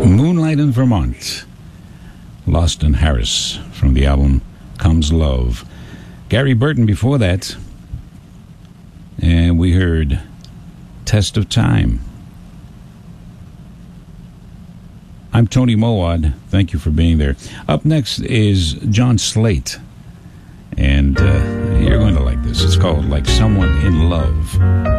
Moonlight in Vermont. Lost in Harris from the album Comes Love. Gary Burton before that. And we heard Test of Time. I'm Tony Mowad. Thank you for being there. Up next is John Slate. And you're going to like this. It's called Like Someone in Love.